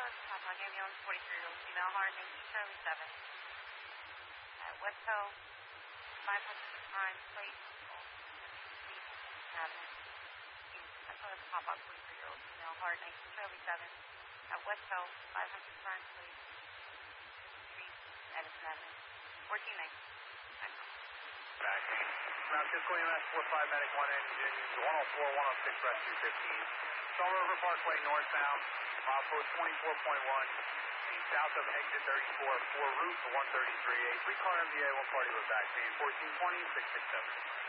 Papa Ambulance 43-year-old female, heart name Charlie 7. West Hill, 500 Prime Place, Avenue. Papa 43-year-old female, heart name Charlie 7. West Hill, 500 Prime Place, Street, Edison Avenue. 14-9. Back. Mount Kisco EMS 45 Medic 1 engine, 104, 106, rescue 15. Stone River Parkway northbound, post 24.1, south of exit 34, 4 route to 133A. 3 car MVA, 1 party with back. 1420, 667.